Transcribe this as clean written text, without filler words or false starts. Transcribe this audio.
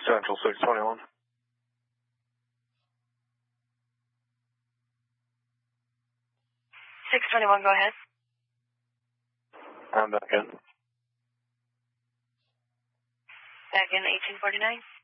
Central 621. Go ahead. I'm back in. Back in 1849.